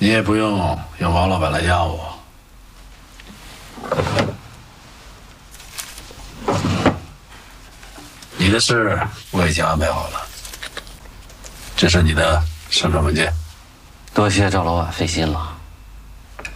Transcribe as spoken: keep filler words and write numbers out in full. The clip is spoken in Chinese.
你也不用用王老板来压我。你的事我已经安排好了，这是你的身份文件。 多谢赵老板费心了。